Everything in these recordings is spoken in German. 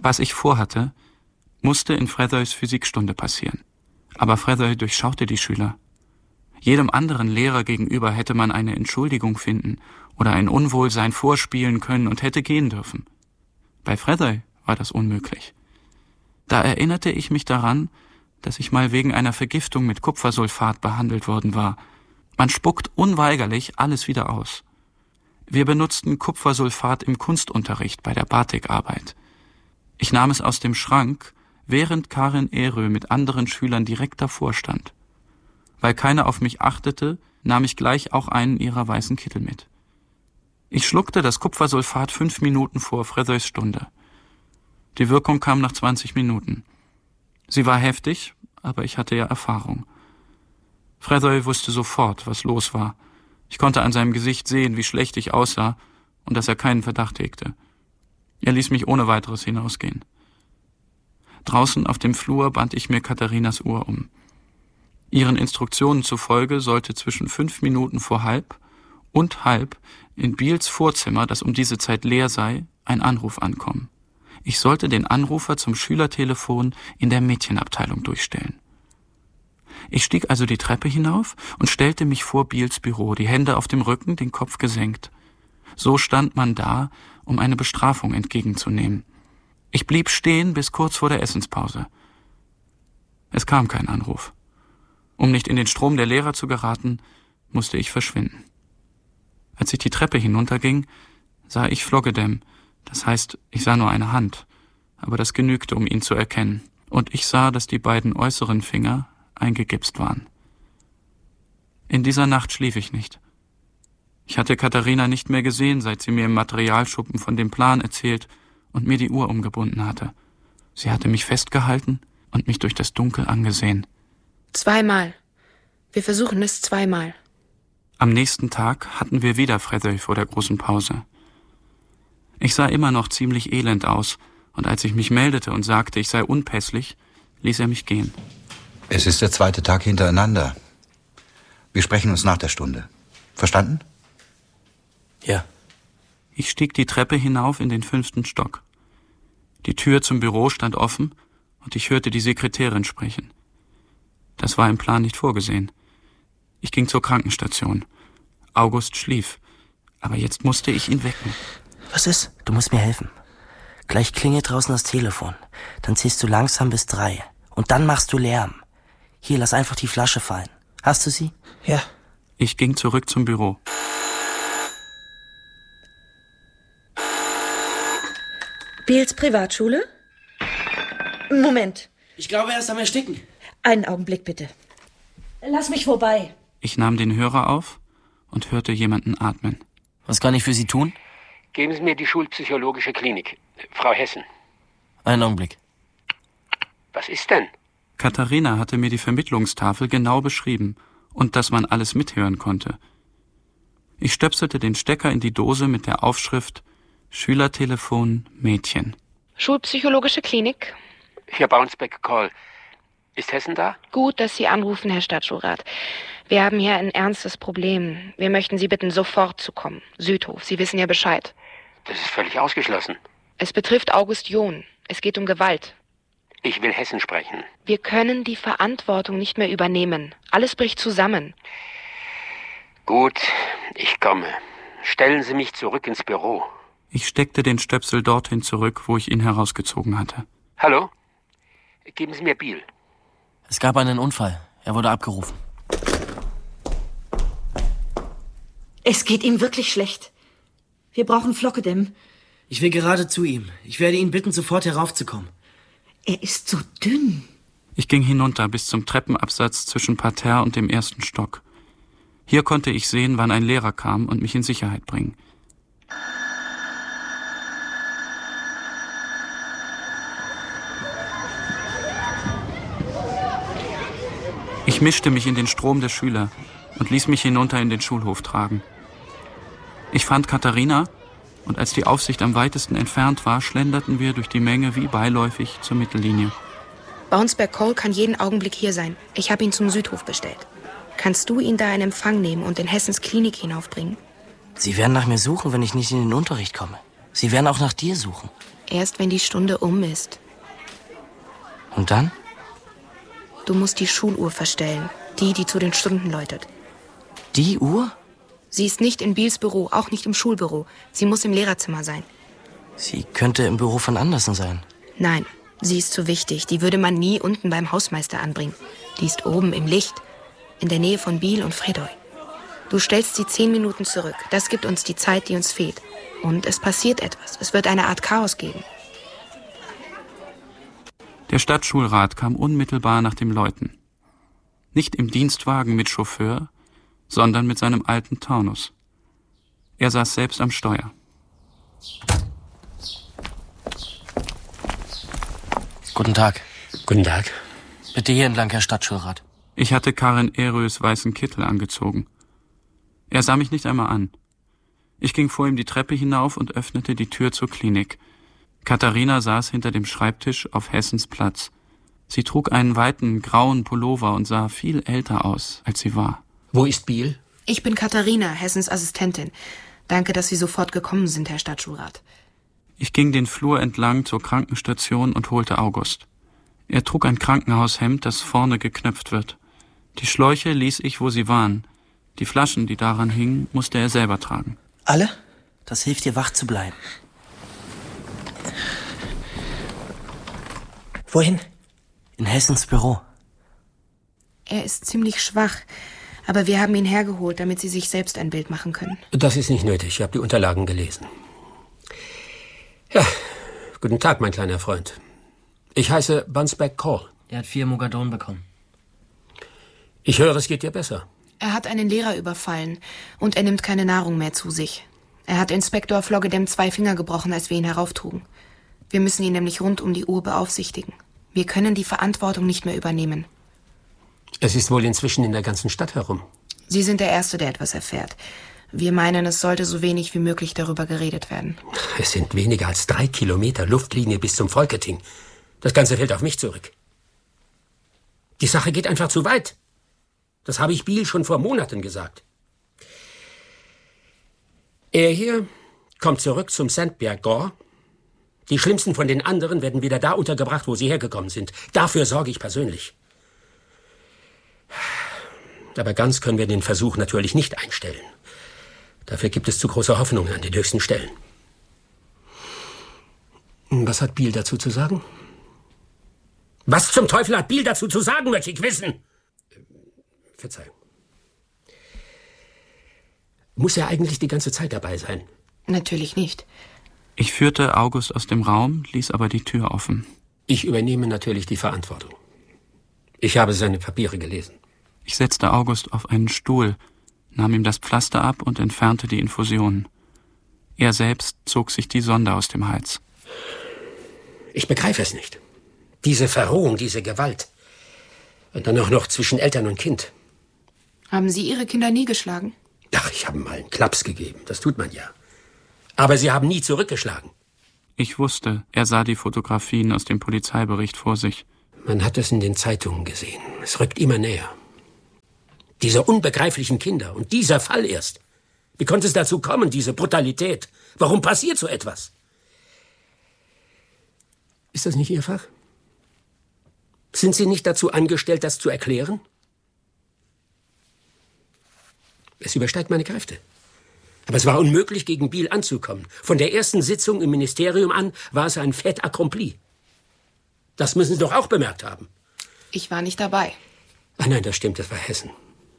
Was ich vorhatte, musste in Frethoys Physikstunde passieren. Aber Frethoy durchschaute die Schüler. Jedem anderen Lehrer gegenüber hätte man eine Entschuldigung finden oder ein Unwohlsein vorspielen können und hätte gehen dürfen. Bei Frethoy war das unmöglich. Da erinnerte ich mich daran, dass ich mal wegen einer Vergiftung mit Kupfersulfat behandelt worden war. Man spuckt unweigerlich alles wieder aus. Wir benutzten Kupfersulfat im Kunstunterricht bei der Batikarbeit. Ich nahm es aus dem Schrank, während Karin Erö mit anderen Schülern direkt davor stand. Weil keiner auf mich achtete, nahm ich gleich auch einen ihrer weißen Kittel mit. Ich schluckte das Kupfersulfat 5 Minuten vor Frethoys Stunde. Die Wirkung kam nach 20 Minuten. Sie war heftig, aber ich hatte ja Erfahrung. Frethoy wusste sofort, was los war. Ich konnte an seinem Gesicht sehen, wie schlecht ich aussah und dass er keinen Verdacht hegte. Er ließ mich ohne weiteres hinausgehen. Draußen auf dem Flur band ich mir Katharinas Uhr um. Ihren Instruktionen zufolge sollte zwischen 5 Minuten vor halb und halb in Biels Vorzimmer, das um diese Zeit leer sei, ein Anruf ankommen. Ich sollte den Anrufer zum Schülertelefon in der Mädchenabteilung durchstellen. Ich stieg also die Treppe hinauf und stellte mich vor Biels Büro, die Hände auf dem Rücken, den Kopf gesenkt. So stand man da, um eine Bestrafung entgegenzunehmen. Ich blieb stehen bis kurz vor der Essenspause. Es kam kein Anruf. Um nicht in den Strom der Lehrer zu geraten, musste ich verschwinden. Als ich die Treppe hinunterging, sah ich Floggedem. Das heißt, ich sah nur eine Hand, aber das genügte, um ihn zu erkennen. Und ich sah, dass die beiden äußeren Finger eingegipst waren. In dieser Nacht schlief ich nicht. Ich hatte Katharina nicht mehr gesehen, seit sie mir im Materialschuppen von dem Plan erzählt und mir die Uhr umgebunden hatte. Sie hatte mich festgehalten und mich durch das Dunkel angesehen. 2-mal. Wir versuchen es 2-mal. Am nächsten Tag hatten wir wieder Frethoy vor der großen Pause. Ich sah immer noch ziemlich elend aus, und als ich mich meldete und sagte, ich sei unpässlich, ließ er mich gehen. Es ist der 2. Tag hintereinander. Wir sprechen uns nach der Stunde. Verstanden? Ja. Ich stieg die Treppe hinauf in den 5. Stock. Die Tür zum Büro stand offen und ich hörte die Sekretärin sprechen. Das war im Plan nicht vorgesehen. Ich ging zur Krankenstation. August schlief, aber jetzt musste ich ihn wecken. Was ist? Du musst mir helfen. Gleich klingelt draußen das Telefon. Dann zählst du langsam bis 3. Und dann machst du Lärm. Hier, lass einfach die Flasche fallen. Hast du sie? Ja. Ich ging zurück zum Büro. Biels Privatschule? Moment. Ich glaube, er ist am Ersticken. Einen Augenblick bitte. Lass mich vorbei. Ich nahm den Hörer auf und hörte jemanden atmen. Was kann ich für Sie tun? Geben Sie mir die Schulpsychologische Klinik. Frau Hessen. Einen Augenblick. Was ist denn? Katharina hatte mir die Vermittlungstafel genau beschrieben und dass man alles mithören konnte. Ich stöpselte den Stecker in die Dose mit der Aufschrift Schülertelefon Mädchen. Schulpsychologische Klinik. Hier Bounceback Call. Ist Hessen da? Gut, dass Sie anrufen, Herr Stadtschulrat. Wir haben hier ein ernstes Problem. Wir möchten Sie bitten, sofort zu kommen. Südhof, Sie wissen ja Bescheid. Das ist völlig ausgeschlossen. Es betrifft August John. Es geht um Gewalt. Ich will Hessen sprechen. Wir können die Verantwortung nicht mehr übernehmen. Alles bricht zusammen. Gut, ich komme. Stellen Sie mich zurück ins Büro. Ich steckte den Stöpsel dorthin zurück, wo ich ihn herausgezogen hatte. Hallo? Geben Sie mir Biel. Es gab einen Unfall. Er wurde abgerufen. Es geht ihm wirklich schlecht. Wir brauchen Floggedem. Ich will gerade zu ihm. Ich werde ihn bitten, sofort heraufzukommen. Er ist so dünn. Ich ging hinunter bis zum Treppenabsatz zwischen Parterre und dem 1. Stock. Hier konnte ich sehen, wann ein Lehrer kam und mich in Sicherheit bringen. Ich mischte mich in den Strom der Schüler und ließ mich hinunter in den Schulhof tragen. Ich fand Katharina, und als die Aufsicht am weitesten entfernt war, schlenderten wir durch die Menge wie beiläufig zur Mittellinie. Bounceback Call kann jeden Augenblick hier sein. Ich habe ihn zum Südhof bestellt. Kannst du ihn da in Empfang nehmen und in Hessens Klinik hinaufbringen? Sie werden nach mir suchen, wenn ich nicht in den Unterricht komme. Sie werden auch nach dir suchen. Erst wenn die Stunde um ist. Und dann? Du musst die Schuluhr verstellen. Die zu den Stunden läutet. Die Uhr? Sie ist nicht in Beals Büro, auch nicht im Schulbüro. Sie muss im Lehrerzimmer sein. Sie könnte im Büro von Andersen sein. Nein, sie ist zu wichtig. Die würde man nie unten beim Hausmeister anbringen. Die ist oben im Licht, in der Nähe von Beal und Fredoy. Du stellst sie 10 Minuten zurück. Das gibt uns die Zeit, die uns fehlt. Und es passiert etwas. Es wird eine Art Chaos geben. Der Stadtschulrat kam unmittelbar nach dem Läuten. Nicht im Dienstwagen mit Chauffeur, sondern mit seinem alten Taunus. Er saß selbst am Steuer. Guten Tag. Guten Tag. Bitte hier entlang, Herr Stadtschulrat. Ich hatte Karin Erös weißen Kittel angezogen. Er sah mich nicht einmal an. Ich ging vor ihm die Treppe hinauf und öffnete die Tür zur Klinik. Katharina saß hinter dem Schreibtisch auf Hessens Platz. Sie trug einen weiten, grauen Pullover und sah viel älter aus, als sie war. Wo ist Beal? Ich bin Katharina, Hessens Assistentin. Danke, dass Sie sofort gekommen sind, Herr Stadtschulrat. Ich ging den Flur entlang zur Krankenstation und holte August. Er trug ein Krankenhaushemd, das vorne geknöpft wird. Die Schläuche ließ ich, wo sie waren. Die Flaschen, die daran hingen, musste er selber tragen. Alle? Das hilft dir, wach zu bleiben. Wohin? In Hessens Büro. Er ist ziemlich schwach, aber wir haben ihn hergeholt, damit Sie sich selbst ein Bild machen können. Das ist nicht nötig. Ich habe die Unterlagen gelesen. Ja, guten Tag, mein kleiner Freund. Ich heiße Bunsbeck Call. Er hat 4 Mogadon bekommen. Ich höre, es geht dir besser. Er hat einen Lehrer überfallen und er nimmt keine Nahrung mehr zu sich. Er hat Inspektor Floggedem 2 Finger gebrochen, als wir ihn herauftrugen. Wir müssen ihn nämlich rund um die Uhr beaufsichtigen. Wir können die Verantwortung nicht mehr übernehmen. Es ist wohl inzwischen in der ganzen Stadt herum. Sie sind der Erste, der etwas erfährt. Wir meinen, es sollte so wenig wie möglich darüber geredet werden. Es sind weniger als 3 Kilometer Luftlinie bis zum Folketing. Das Ganze fällt auf mich zurück. Die Sache geht einfach zu weit. Das habe ich Beal schon vor Monaten gesagt. Er hier kommt zurück zum Sandberg Gore. Die Schlimmsten von den anderen werden wieder da untergebracht, wo sie hergekommen sind. Dafür sorge ich persönlich. Aber ganz können wir den Versuch natürlich nicht einstellen. Dafür gibt es zu große Hoffnungen an den höchsten Stellen. Was hat Beal dazu zu sagen? Was zum Teufel hat Beal dazu zu sagen, möchte ich wissen? Verzeihung. Muss er eigentlich die ganze Zeit dabei sein? Natürlich nicht. Ich führte August aus dem Raum, ließ aber die Tür offen. Ich übernehme natürlich die Verantwortung. Ich habe seine Papiere gelesen. Ich setzte August auf einen Stuhl, nahm ihm das Pflaster ab und entfernte die Infusionen. Er selbst zog sich die Sonde aus dem Hals. Ich begreife es nicht. Diese Verrohung, diese Gewalt. Und dann auch noch zwischen Eltern und Kind. Haben Sie Ihre Kinder nie geschlagen? Ach, ich habe mal einen Klaps gegeben. Das tut man ja. Aber sie haben nie zurückgeschlagen. Ich wusste, er sah die Fotografien aus dem Polizeibericht vor sich. Man hat es in den Zeitungen gesehen. Es rückt immer näher. Diese unbegreiflichen Kinder und dieser Fall erst. Wie konnte es dazu kommen, diese Brutalität? Warum passiert so etwas? Ist das nicht Ihr Fach? Sind Sie nicht dazu angestellt, das zu erklären? Es übersteigt meine Kräfte. Aber es war unmöglich, gegen Beal anzukommen. Von der ersten Sitzung im Ministerium an war es ein fait accompli. Das müssen Sie doch auch bemerkt haben. Ich war nicht dabei. Ach nein, das stimmt, das war Hessen.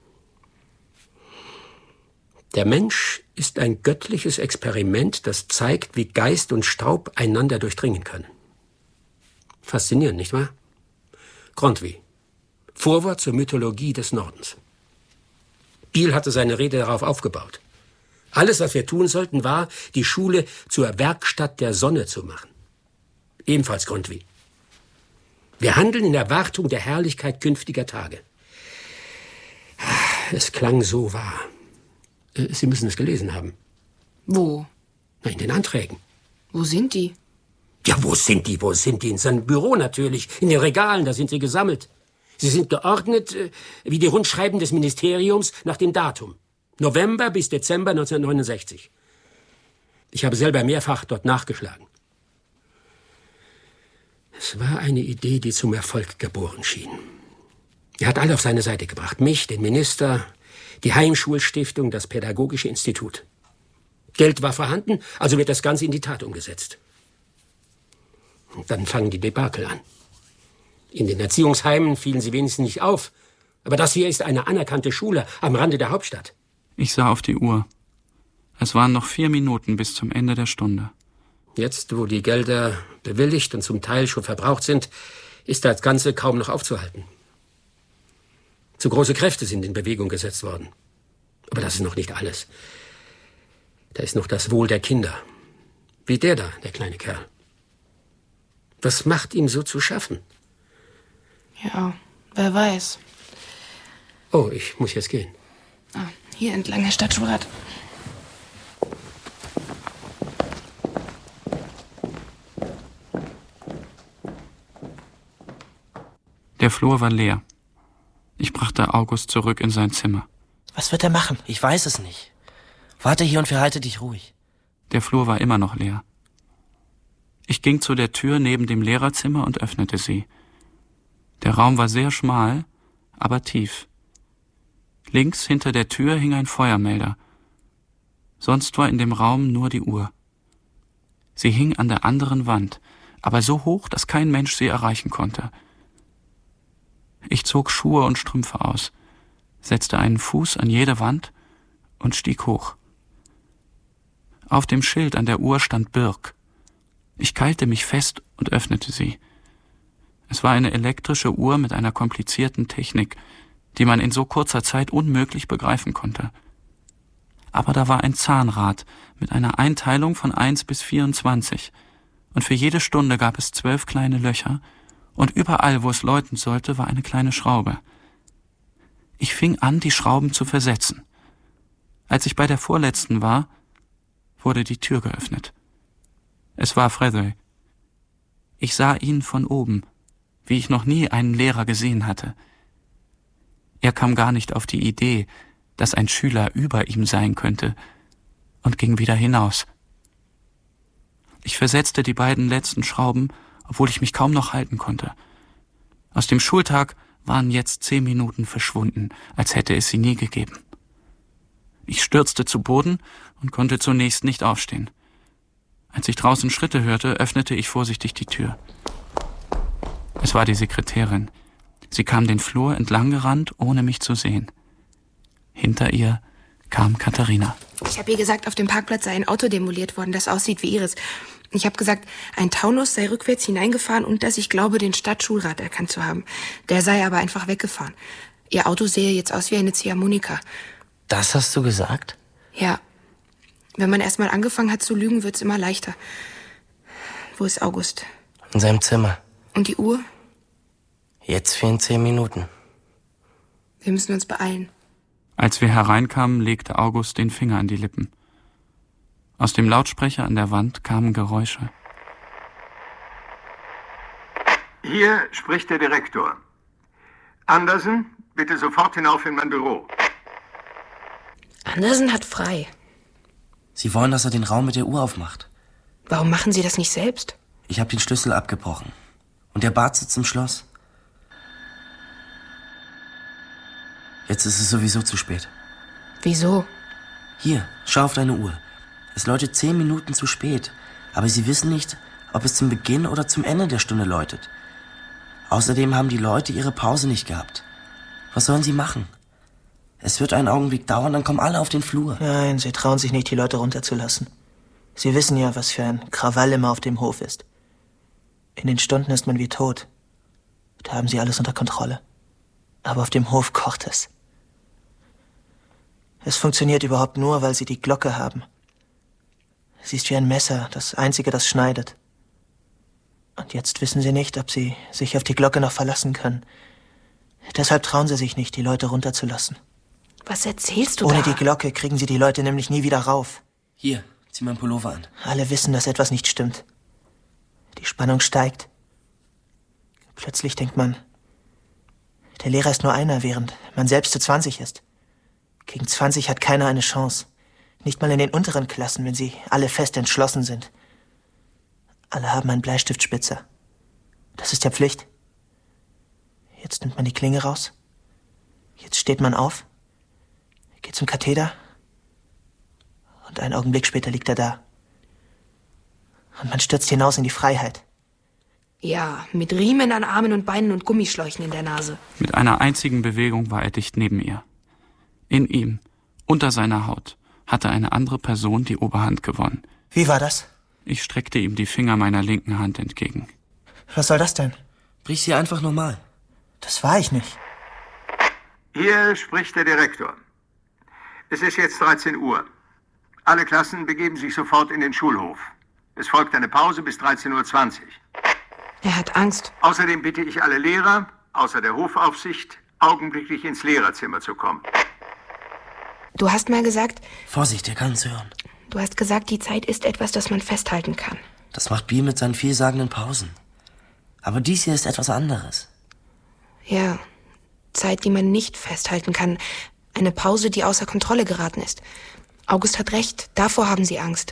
Der Mensch ist ein göttliches Experiment, das zeigt, wie Geist und Staub einander durchdringen können. Faszinierend, nicht wahr? Grundtvig. Vorwort zur Mythologie des Nordens. Beal hatte seine Rede darauf aufgebaut. Alles, was wir tun sollten, war, die Schule zur Werkstatt der Sonne zu machen. Ebenfalls Grundtvig. Wir handeln in Erwartung der Herrlichkeit künftiger Tage. Es klang so wahr. Sie müssen es gelesen haben. Wo? Na, in den Anträgen. Wo sind die? Ja, wo sind die? Wo sind die? In seinem Büro natürlich. In den Regalen, da sind sie gesammelt. Sie sind geordnet wie die Rundschreiben des Ministeriums nach dem Datum. November bis Dezember 1969. Ich habe selber mehrfach dort nachgeschlagen. Es war eine Idee, die zum Erfolg geboren schien. Er hat alle auf seine Seite gebracht. Mich, den Minister, die Heimschulstiftung, das Pädagogische Institut. Geld war vorhanden, also wird das Ganze in die Tat umgesetzt. Und dann fangen die Debakel an. In den Erziehungsheimen fielen sie wenigstens nicht auf. Aber das hier ist eine anerkannte Schule am Rande der Hauptstadt. Ich sah auf die Uhr. Es waren noch 4 Minuten bis zum Ende der Stunde. Jetzt, wo die Gelder bewilligt und zum Teil schon verbraucht sind, ist das Ganze kaum noch aufzuhalten. Zu große Kräfte sind in Bewegung gesetzt worden. Aber das ist noch nicht alles. Da ist noch das Wohl der Kinder. Wie der da, der kleine Kerl. Was macht ihm so zu schaffen? Ja, wer weiß. Oh, ich muss jetzt gehen. Ah, hier entlang der Stadtschulrat. Der Flur war leer. Ich brachte August zurück in sein Zimmer. Was wird er machen? Ich weiß es nicht. Warte hier und verhalte dich ruhig. Der Flur war immer noch leer. Ich ging zu der Tür neben dem Lehrerzimmer und öffnete sie. Der Raum war sehr schmal, aber tief. Links hinter der Tür hing ein Feuermelder. Sonst war in dem Raum nur die Uhr. Sie hing an der anderen Wand, aber so hoch, dass kein Mensch sie erreichen konnte. Ich zog Schuhe und Strümpfe aus, setzte einen Fuß an jede Wand und stieg hoch. Auf dem Schild an der Uhr stand Birk. Ich keilte mich fest und öffnete sie. Es war eine elektrische Uhr mit einer komplizierten Technik, die man in so kurzer Zeit unmöglich begreifen konnte. Aber da war ein Zahnrad mit einer Einteilung von 1 bis 24, und für jede Stunde gab es 12 kleine Löcher, und überall, wo es läuten sollte, war eine kleine Schraube. Ich fing an, die Schrauben zu versetzen. Als ich bei der vorletzten war, wurde die Tür geöffnet. Es war Fredoy. Ich sah ihn von oben, wie ich noch nie einen Lehrer gesehen hatte. Er kam gar nicht auf die Idee, dass ein Schüler über ihm sein könnte, und ging wieder hinaus. Ich versetzte die beiden letzten Schrauben, obwohl ich mich kaum noch halten konnte. Aus dem Schultag waren jetzt 10 Minuten verschwunden, als hätte es sie nie gegeben. Ich stürzte zu Boden und konnte zunächst nicht aufstehen. Als ich draußen Schritte hörte, öffnete ich vorsichtig die Tür. Es war die Sekretärin. Sie kam den Flur entlang gerannt, ohne mich zu sehen. Hinter ihr kam Katharina. Ich habe ihr gesagt, auf dem Parkplatz sei ein Auto demoliert worden, das aussieht wie ihres. Ich habe gesagt, ein Taunus sei rückwärts hineingefahren und dass ich glaube, den Stadtschulrat erkannt zu haben. Der sei aber einfach weggefahren. Ihr Auto sehe jetzt aus wie eine Ziehharmonika. Das hast du gesagt? Ja. Wenn man erst mal angefangen hat zu lügen, wird's immer leichter. Wo ist August? In seinem Zimmer. Und die Uhr? Jetzt fehlen 10 Minuten. Wir müssen uns beeilen. Als wir hereinkamen, legte August den Finger an die Lippen. Aus dem Lautsprecher an der Wand kamen Geräusche. Hier spricht der Direktor. Andersen, bitte sofort hinauf in mein Büro. Andersen hat frei. Sie wollen, dass er den Raum mit der Uhr aufmacht. Warum machen Sie das nicht selbst? Ich habe den Schlüssel abgebrochen. Und der Bart sitzt im Schloss. Jetzt ist es sowieso zu spät. Wieso? Hier, schau auf deine Uhr. Es läutet 10 Minuten zu spät. Aber sie wissen nicht, ob es zum Beginn oder zum Ende der Stunde läutet. Außerdem haben die Leute ihre Pause nicht gehabt. Was sollen sie machen? Es wird einen Augenblick dauern, dann kommen alle auf den Flur. Nein, sie trauen sich nicht, die Leute runterzulassen. Sie wissen ja, was für ein Krawall immer auf dem Hof ist. In den Stunden ist man wie tot. Da haben sie alles unter Kontrolle. Aber auf dem Hof kocht es. Es funktioniert überhaupt nur, weil sie die Glocke haben. Sie ist wie ein Messer, das einzige, das schneidet. Und jetzt wissen sie nicht, ob sie sich auf die Glocke noch verlassen können. Deshalb trauen sie sich nicht, die Leute runterzulassen. Was erzählst du da? Ohne die Glocke kriegen sie die Leute nämlich nie wieder rauf. Hier, zieh meinen Pullover an. Alle wissen, dass etwas nicht stimmt. Die Spannung steigt. Plötzlich denkt man, der Lehrer ist nur einer, während man selbst zu 20 ist. Gegen 20 hat keiner eine Chance. Nicht mal in den unteren Klassen, wenn sie alle fest entschlossen sind. Alle haben einen Bleistiftspitzer. Das ist ja Pflicht. Jetzt nimmt man die Klinge raus. Jetzt steht man auf, geht zum Katheder und einen Augenblick später liegt er da. Und man stürzt hinaus in die Freiheit. Ja, mit Riemen an Armen und Beinen und Gummischläuchen in der Nase. Mit einer einzigen Bewegung war er dicht neben ihr. In ihm, unter seiner Haut, hatte eine andere Person die Oberhand gewonnen. Wie war das? Ich streckte ihm die Finger meiner linken Hand entgegen. Was soll das denn? Brich sie einfach normal. Das war ich nicht. Hier spricht der Direktor. Es ist jetzt 13 Uhr. Alle Klassen begeben sich sofort in den Schulhof. Es folgt eine Pause bis 13:20 Uhr. Er hat Angst. Außerdem bitte ich alle Lehrer, außer der Hofaufsicht, augenblicklich ins Lehrerzimmer zu kommen. Du hast mal gesagt... Vorsicht, er kann uns hören. Du hast gesagt, die Zeit ist etwas, das man festhalten kann. Das macht Biel mit seinen vielsagenden Pausen. Aber dies hier ist etwas anderes. Ja, Zeit, die man nicht festhalten kann. Eine Pause, die außer Kontrolle geraten ist. August hat recht, davor haben sie Angst.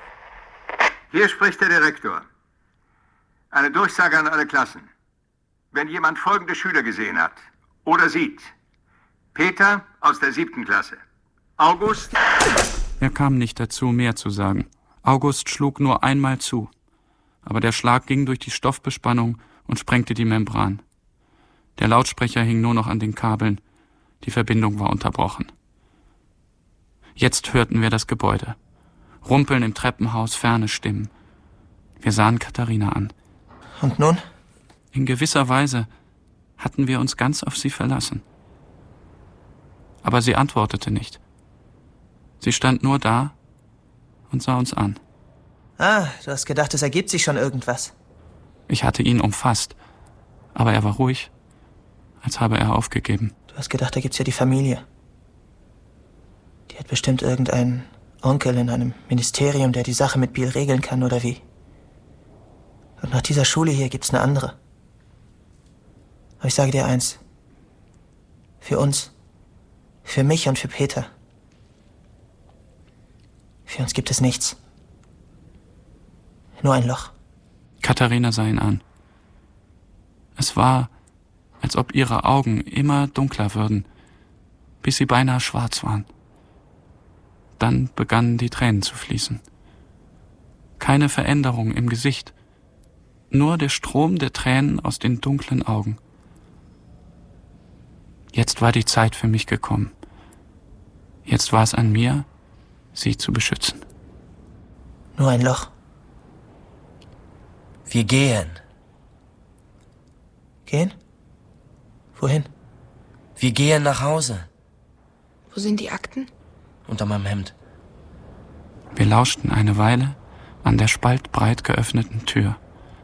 Hier spricht der Direktor. Eine Durchsage an alle Klassen. Wenn jemand folgende Schüler gesehen hat oder sieht: Peter aus der 7. Klasse. August... Er kam nicht dazu, mehr zu sagen. August schlug nur einmal zu. Aber der Schlag ging durch die Stoffbespannung und sprengte die Membran. Der Lautsprecher hing nur noch an den Kabeln. Die Verbindung war unterbrochen. Jetzt hörten wir das Gebäude. Rumpeln im Treppenhaus, ferne Stimmen. Wir sahen Katharina an. Und nun? In gewisser Weise hatten wir uns ganz auf sie verlassen. Aber sie antwortete nicht. Sie stand nur da und sah uns an. Ah, du hast gedacht, es ergibt sich schon irgendwas. Ich hatte ihn umfasst, aber er war ruhig, als habe er aufgegeben. Du hast gedacht, da gibt's ja die Familie. Die hat bestimmt irgendeinen Onkel in einem Ministerium, der die Sache mit Biel regeln kann, oder wie? Und nach dieser Schule hier gibt's eine andere. Aber ich sage dir eins. Für uns, für mich und für Peter. Für uns gibt es nichts. Nur ein Loch. Katharina sah ihn an. Es war, als ob ihre Augen immer dunkler würden, bis sie beinahe schwarz waren. Dann begannen die Tränen zu fließen. Keine Veränderung im Gesicht, nur der Strom der Tränen aus den dunklen Augen. Jetzt war die Zeit für mich gekommen. Jetzt war es an mir, sie zu beschützen. Nur ein Loch. Wir gehen. Gehen? Wohin? Wir gehen nach Hause. Wo sind die Akten? Unter meinem Hemd. Wir lauschten eine Weile an der spaltbreit geöffneten Tür.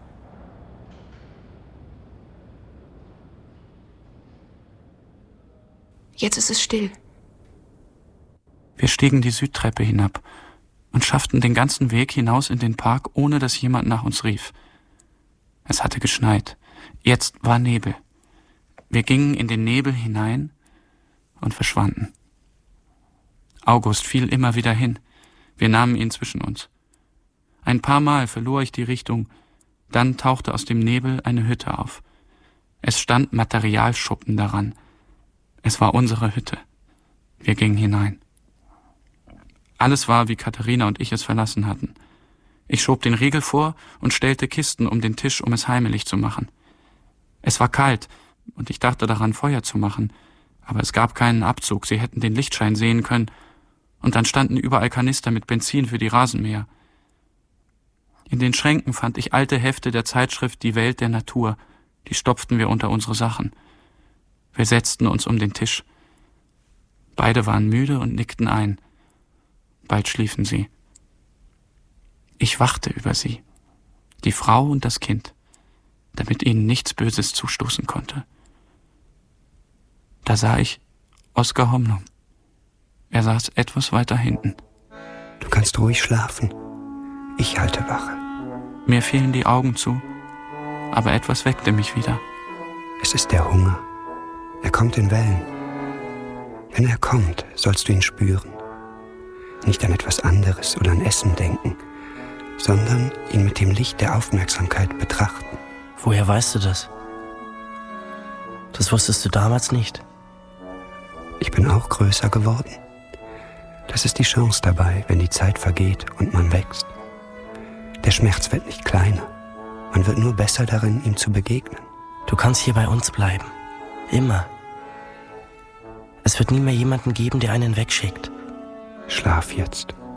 Jetzt ist es still. Wir stiegen die Südtreppe hinab und schafften den ganzen Weg hinaus in den Park, ohne dass jemand nach uns rief. Es hatte geschneit. Jetzt war Nebel. Wir gingen in den Nebel hinein und verschwanden. August fiel immer wieder hin. Wir nahmen ihn zwischen uns. Ein paar Mal verlor ich die Richtung. Dann tauchte aus dem Nebel eine Hütte auf. Es stand Materialschuppen daran. Es war unsere Hütte. Wir gingen hinein. Alles war, wie Katharina und ich es verlassen hatten. Ich schob den Riegel vor und stellte Kisten um den Tisch, um es heimelig zu machen. Es war kalt und ich dachte daran, Feuer zu machen, aber es gab keinen Abzug, sie hätten den Lichtschein sehen können, und dann standen überall Kanister mit Benzin für die Rasenmäher. In den Schränken fand ich alte Hefte der Zeitschrift Die Welt der Natur, die stopften wir unter unsere Sachen. Wir setzten uns um den Tisch. Beide waren müde und nickten ein. Bald schliefen sie. Ich wachte über sie, die Frau und das Kind, damit ihnen nichts Böses zustoßen konnte. Da sah ich Oskar Homlum. Er saß etwas weiter hinten. Du kannst ruhig schlafen. Ich halte Wache. Mir fielen die Augen zu, aber etwas weckte mich wieder. Es ist der Hunger. Er kommt in Wellen. Wenn er kommt, sollst du ihn spüren. Nicht an etwas anderes oder an Essen denken, sondern ihn mit dem Licht der Aufmerksamkeit betrachten. Woher weißt du das? Das wusstest du damals nicht. Ich bin auch größer geworden. Das ist die Chance dabei, wenn die Zeit vergeht und man wächst. Der Schmerz wird nicht kleiner. Man wird nur besser darin, ihm zu begegnen. Du kannst hier bei uns bleiben. Immer. Es wird nie mehr jemanden geben, der einen wegschickt. Schlaf jetzt.